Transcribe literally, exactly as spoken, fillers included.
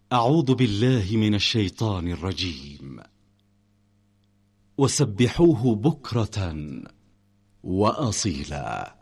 أعوذ بالله من الشيطان الرجيم. وسبحوه بكرة وأصيلا.